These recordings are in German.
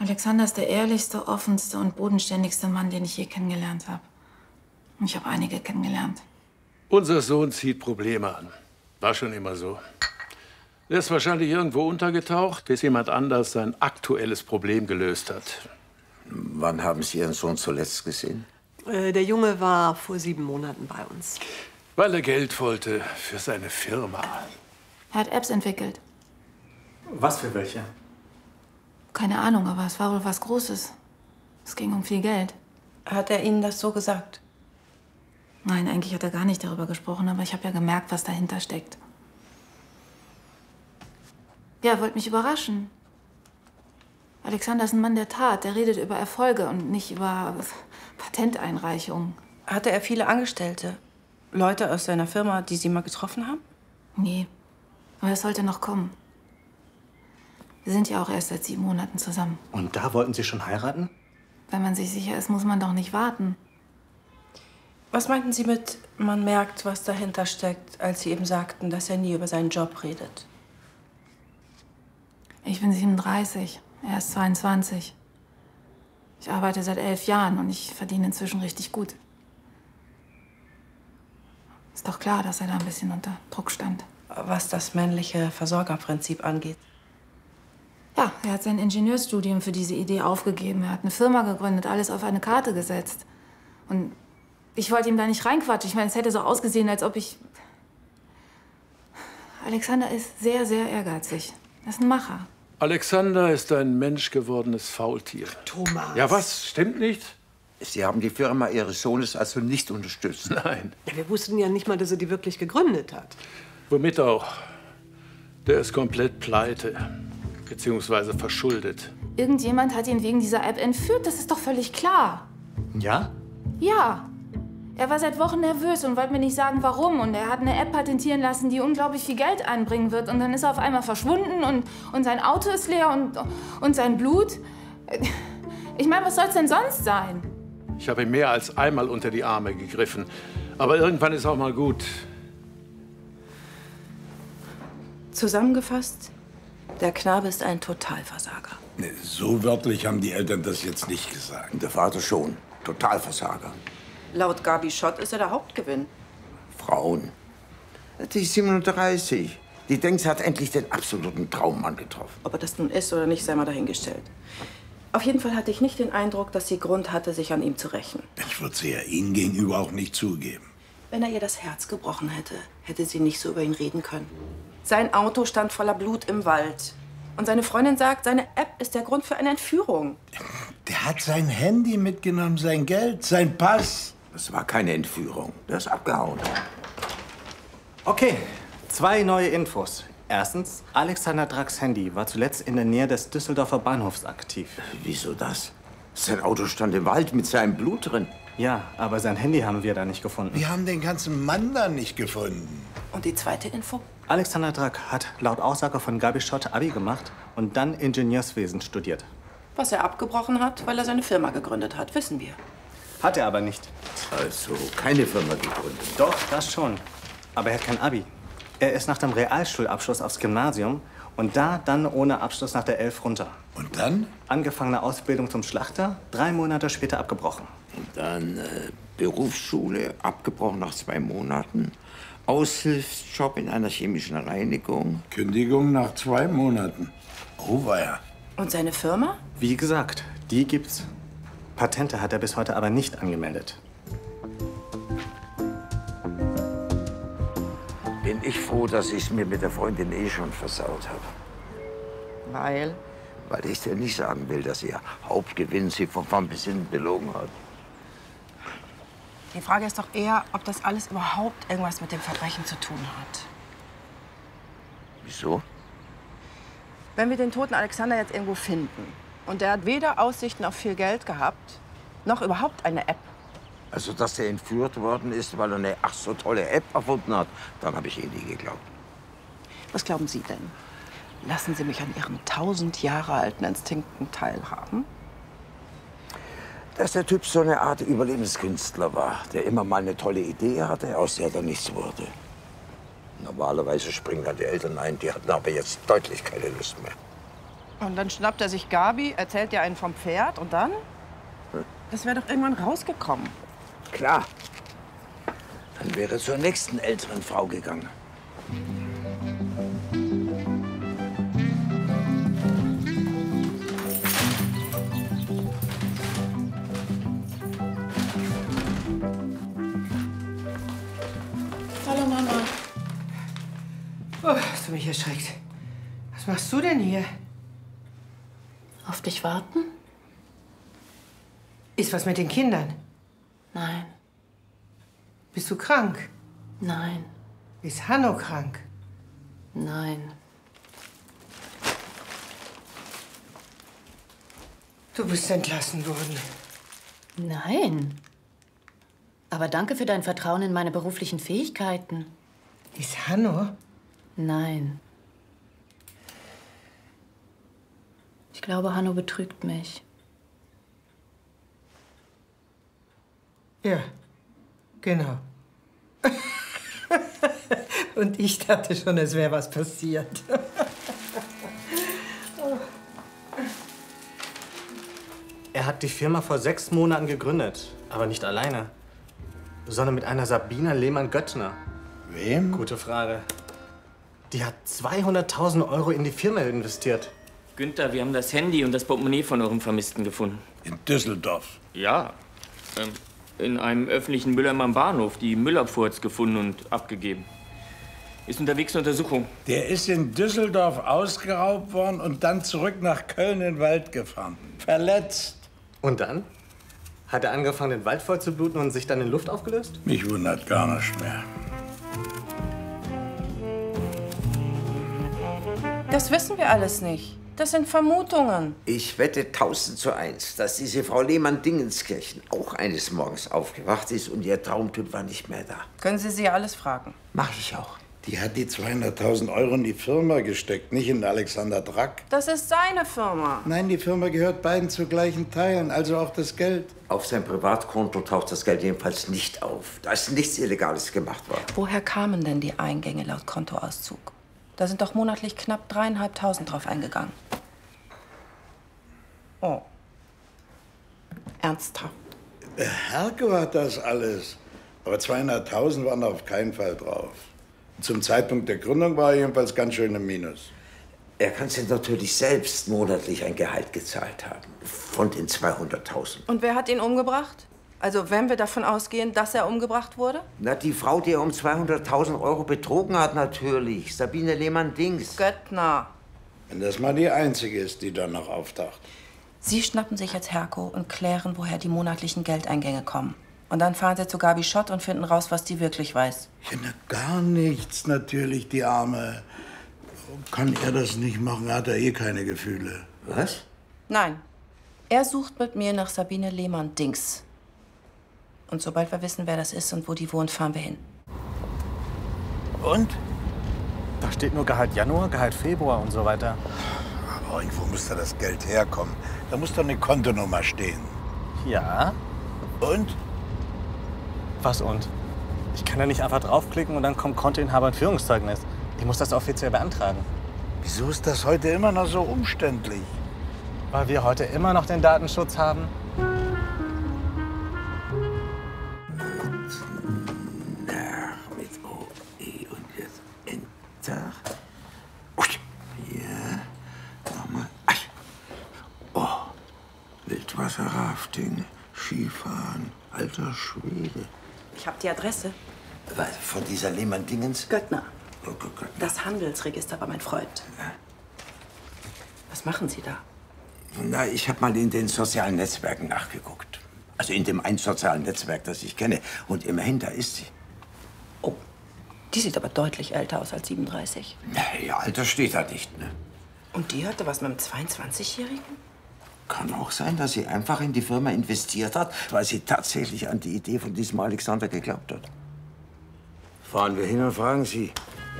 Alexander ist der ehrlichste, offenste und bodenständigste Mann, den ich je kennengelernt habe. Ich habe einige kennengelernt. Unser Sohn zieht Probleme an. War schon immer so. Er ist wahrscheinlich irgendwo untergetaucht, bis jemand anders sein aktuelles Problem gelöst hat. Wann haben Sie Ihren Sohn zuletzt gesehen? Der Junge war vor 7 Monaten bei uns. Weil er Geld wollte für seine Firma. Er hat Apps entwickelt. Was für welche? Keine Ahnung, aber es war wohl was Großes. Es ging um viel Geld. Hat er Ihnen das so gesagt? Nein, eigentlich hat er gar nicht darüber gesprochen, aber ich habe ja gemerkt, was dahinter steckt. Ja, er wollte mich überraschen. Alexander ist ein Mann der Tat. Der redet über Erfolge und nicht über Patenteinreichungen. Hatte er viele Angestellte? Leute aus seiner Firma, die Sie mal getroffen haben? Nee, aber es sollte noch kommen. Wir sind ja auch erst seit 7 Monaten zusammen. Und da wollten Sie schon heiraten? Wenn man sich sicher ist, muss man doch nicht warten. Was meinten Sie mit, man merkt, was dahinter steckt, als Sie eben sagten, dass er nie über seinen Job redet? Ich bin 37, er ist 22. Ich arbeite seit 11 Jahren und ich verdiene inzwischen richtig gut. Ist doch klar, dass er da ein bisschen unter Druck stand. Was das männliche Versorgerprinzip angeht. Ja, er hat sein Ingenieurstudium für diese Idee aufgegeben. Er hat eine Firma gegründet, alles auf eine Karte gesetzt. Und ich wollte ihm da nicht reinquatschen. Ich meine, es hätte so ausgesehen, als ob ich... Alexander ist sehr, sehr ehrgeizig. Er ist ein Macher. Alexander ist ein menschgewordenes Faultier. Thomas. Ja, was? Stimmt nicht? Sie haben die Firma Ihres Sohnes also nicht unterstützt? Nein. Ja, wir wussten ja nicht mal, dass er die wirklich gegründet hat. Womit auch? Der ist komplett pleite. Beziehungsweise verschuldet. Irgendjemand hat ihn wegen dieser App entführt, das ist doch völlig klar. Ja? Ja. Er war seit Wochen nervös und wollte mir nicht sagen, warum. Und er hat eine App patentieren lassen, die unglaublich viel Geld einbringen wird. Und dann ist er auf einmal verschwunden und sein Auto ist leer und sein Blut. Ich meine, was soll's denn sonst sein? Ich habe ihm mehr als einmal unter die Arme gegriffen. Aber irgendwann ist auch mal gut. Zusammengefasst, der Knabe ist ein Totalversager. Nee, so wörtlich haben die Eltern das jetzt nicht gesagt. Der Vater schon. Totalversager. Laut Gabi Schott ist er der Hauptgewinn. Frauen. Die ist 37. Die denkt, sie hat endlich den absoluten Traummann getroffen. Ob er das nun ist oder nicht, sei mal dahingestellt. Auf jeden Fall hatte ich nicht den Eindruck, dass sie Grund hatte, sich an ihm zu rächen. Ich würde sie ja Ihnen gegenüber auch nicht zugeben. Wenn er ihr das Herz gebrochen hätte, hätte sie nicht so über ihn reden können. Sein Auto stand voller Blut im Wald. Und seine Freundin sagt, seine App ist der Grund für eine Entführung. Der hat sein Handy mitgenommen, sein Geld, sein Pass. Das war keine Entführung. Der ist abgehauen. Okay, 2 neue Infos. Erstens, Alexander Dracks Handy war zuletzt in der Nähe des Düsseldorfer Bahnhofs aktiv. Wieso das? Sein Auto stand im Wald mit seinem Blut drin. Ja, aber sein Handy haben wir da nicht gefunden. Wir haben den ganzen Mann da nicht gefunden. Und die zweite Info? Alexander Drack hat laut Aussage von Gabi Schott Abi gemacht und dann Ingenieurswesen studiert. Was er abgebrochen hat, weil er seine Firma gegründet hat, wissen wir. Hat er aber nicht. Also keine Firma gegründet. Doch, das schon. Aber er hat kein Abi. Er ist nach dem Realschulabschluss aufs Gymnasium und da dann ohne Abschluss nach der 11 runter. Und dann? Angefangene Ausbildung zum Schlachter, 3 Monate später abgebrochen. Und dann Berufsschule, abgebrochen nach 2 Monaten. Aushilfsjob in einer chemischen Reinigung. Kündigung nach 2 Monaten. Oh weia. Und seine Firma? Wie gesagt, die gibt's. Patente hat er bis heute aber nicht angemeldet. Bin ich froh, dass ich es mir mit der Freundin eh schon versaut habe. Weil? Weil ich dir nicht sagen will, dass ihr Hauptgewinn sie von vorn bis hinten belogen hat. Die Frage ist doch eher, ob das alles überhaupt irgendwas mit dem Verbrechen zu tun hat. Wieso? Wenn wir den toten Alexander jetzt irgendwo finden und der hat weder Aussichten auf viel Geld gehabt, noch überhaupt eine App. Also, dass er entführt worden ist, weil er eine ach so tolle App erfunden hat, dann habe ich eh nie geglaubt. Was glauben Sie denn? Lassen Sie mich an Ihren 1000 Jahre alten Instinkten teilhaben? Dass der Typ so eine Art Überlebenskünstler war, der immer mal eine tolle Idee hatte, aus der dann nichts wurde. Normalerweise springen dann die Eltern ein, die hatten aber jetzt deutlich keine Lust mehr. Und dann schnappt er sich Gabi, erzählt ihr einen vom Pferd und dann? Das wäre doch irgendwann rausgekommen. Klar. Dann wäre zur nächsten älteren Frau gegangen. Hallo, Mama. Oh, hast du mich erschreckt. Was machst du denn hier? Auf dich warten? Ist was mit den Kindern? Nein, Bist du krank? nein, Ist Hanno krank? nein. Du bist entlassen worden. Nein. Aber danke für dein Vertrauen in meine beruflichen Fähigkeiten. Ist Hanno? Nein. Ich glaube, Hanno betrügt mich. Ja, genau. Und ich dachte schon, es wäre was passiert. Er hat die Firma vor 6 Monaten gegründet. Aber nicht alleine. Sondern mit einer Sabina Lehmann-Göttner. Wem? Gute Frage. Die hat 200.000 Euro in die Firma investiert. Günther, wir haben das Handy und das Portemonnaie von eurem Vermissten gefunden. In Düsseldorf. Ja. In einem öffentlichen Mülleimer am Bahnhof. Die Müllabfuhr hat's gefunden und abgegeben. Ist unterwegs zur Untersuchung. Der ist in Düsseldorf ausgeraubt worden und dann zurück nach Köln in den Wald gefahren. Verletzt. Und dann? Hat er angefangen, den Wald voll zu bluten und sich dann in Luft aufgelöst? Mich wundert gar nicht mehr. Das wissen wir alles nicht. Das sind Vermutungen. Ich wette 1000:1, dass diese Frau Lehmann-Dingenskirchen auch eines Morgens aufgewacht ist und ihr Traumtyp war nicht mehr da. Können Sie sie alles fragen? Mach ich auch. Die hat die 200.000 Euro in die Firma gesteckt, nicht in Alexander Drack. Das ist seine Firma. Nein, die Firma gehört beiden zu gleichen Teilen, also auch das Geld. Auf seinem Privatkonto taucht das Geld jedenfalls nicht auf. Da ist nichts Illegales gemacht worden. Woher kamen denn die Eingänge laut Kontoauszug? Da sind doch monatlich knapp 3.500 drauf eingegangen. Oh. Ernsthaft? Herko hat das alles. Aber 200.000 waren auf keinen Fall drauf. Zum Zeitpunkt der Gründung war er jedenfalls ganz schön im Minus. Er kann sich natürlich selbst monatlich ein Gehalt gezahlt haben. Von den 200.000. Und wer hat ihn umgebracht? Also wenn wir davon ausgehen, dass er umgebracht wurde? Na, die Frau, die er um 200.000 Euro betrogen hat, natürlich. Sabine Lehmann-Dings. Göttner. Wenn das mal die einzige ist, die dann noch auftaucht. Sie schnappen sich jetzt Herko und klären, woher die monatlichen Geldeingänge kommen. Und dann fahren sie zu Gabi Schott und finden raus, was die wirklich weiß. Ja, na, gar nichts natürlich, die Arme. Kann er das nicht machen? Er hat ja eh keine Gefühle. Was? Nein. Er sucht mit mir nach Sabine Lehmann-Dings. Und sobald wir wissen, wer das ist und wo die wohnt, fahren wir hin. Und? Da steht nur Gehalt Januar, Gehalt Februar und so weiter. Aber irgendwo muss da das Geld herkommen. Da muss doch eine Kontonummer stehen. Ja. Und? Was und? Ich kann da nicht einfach draufklicken und dann kommt Kontoinhaber und Führungszeugnis. Ich muss das offiziell beantragen. Wieso ist das heute immer noch so umständlich? Weil wir heute immer noch den Datenschutz haben. Mit O, E und jetzt Enter. Ui, ja, nochmal. Oh, Wildwasserrafting, Skifahren, alter Schwede. Ich habe die Adresse. Was, von dieser Lehmann-Dingens? Göttner. Oh, Gott. Das Handelsregister war mein Freund. Was machen Sie da? Na, ich habe mal in den sozialen Netzwerken nachgeguckt. Also in dem einen sozialen Netzwerk, das ich kenne. Und immerhin, da ist sie. Oh, die sieht aber deutlich älter aus als 37. Na, ihr Alter steht da nicht, ne? Und die hatte was mit einem 22-Jährigen? Kann auch sein, dass sie einfach in die Firma investiert hat, weil sie tatsächlich an die Idee von diesem Alexander geglaubt hat. Fahren wir hin und fragen sie.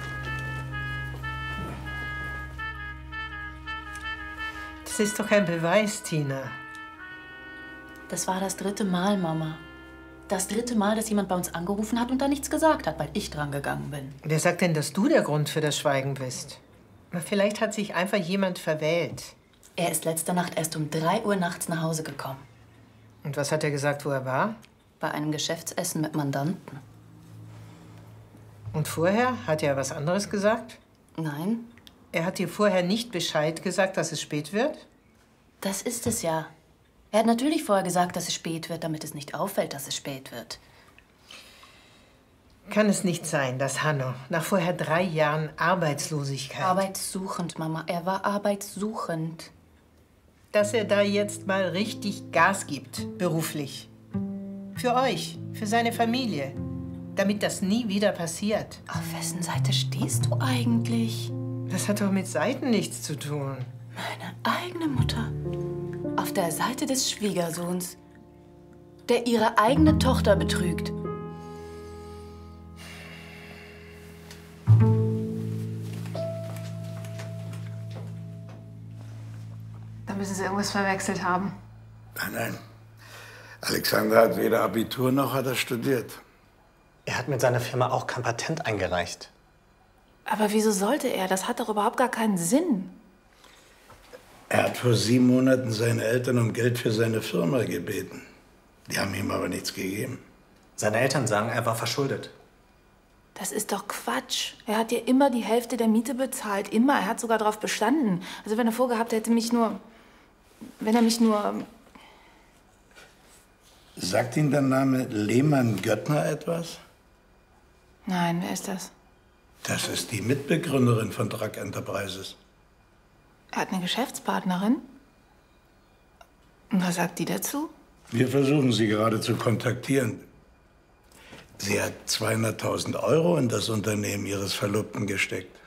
Das ist doch kein Beweis, Tina. Das war das 3. Mal, Mama. Das 3. Mal, dass jemand bei uns angerufen hat und da nichts gesagt hat, weil ich dran gegangen bin. Wer sagt denn, dass du der Grund für das Schweigen bist? Na, vielleicht hat sich einfach jemand verwählt. Er ist letzte Nacht erst um 3 Uhr nachts nach Hause gekommen. Und was hat er gesagt, wo er war? Bei einem Geschäftsessen mit Mandanten. Und vorher? Hat er was anderes gesagt? Nein. Er hat dir vorher nicht Bescheid gesagt, dass es spät wird? Das ist es ja. Er hat natürlich vorher gesagt, dass es spät wird, damit es nicht auffällt, dass es spät wird. Kann es nicht sein, dass Hanno nach vorher 3 Jahren Arbeitslosigkeit... Arbeitssuchend, Mama. Er war arbeitssuchend. Dass er da jetzt mal richtig Gas gibt, beruflich. Für euch, für seine Familie. Damit das nie wieder passiert. Auf wessen Seite stehst du eigentlich? Das hat doch mit Seiten nichts zu tun. Meine eigene Mutter. Auf der Seite des Schwiegersohns, der ihre eigene Tochter betrügt. Da müssen Sie irgendwas verwechselt haben. Nein, nein. Alexander hat weder Abitur noch hat er studiert. Er hat mit seiner Firma auch kein Patent eingereicht. Aber wieso sollte er? Das hat doch überhaupt gar keinen Sinn. Er hat vor 7 Monaten seine Eltern um Geld für seine Firma gebeten. Die haben ihm aber nichts gegeben. Seine Eltern sagen, er war verschuldet. Das ist doch Quatsch. Er hat dir immer die Hälfte der Miete bezahlt. Immer. Er hat sogar darauf bestanden. Also wenn er vorgehabt hätte, wenn er mich nur... Sagt Ihnen der Name Lehmann-Göttner etwas? Nein, wer ist das? Das ist die Mitbegründerin von Drack Enterprises. Er hat eine Geschäftspartnerin? Und was sagt die dazu? Wir versuchen sie gerade zu kontaktieren. Sie hat 200.000 € in das Unternehmen ihres Verlobten gesteckt.